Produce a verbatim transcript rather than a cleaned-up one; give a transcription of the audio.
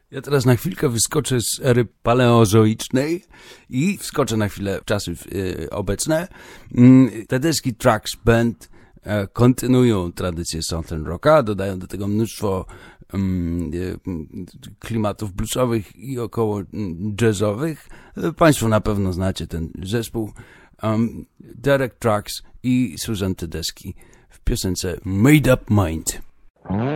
Ja teraz na chwilkę wyskoczę z ery paleozoicznej i wskoczę na chwilę w czasy y, obecne. Y, Tedeschi Trucks Band y, kontynuują tradycję Southern Rocka, dodają do tego mnóstwo y, y, klimatów bluesowych i około jazzowych. Państwo na pewno znacie ten zespół. Um, Derek Trucks i Susan Tedeschi w piosence Made Up Mind.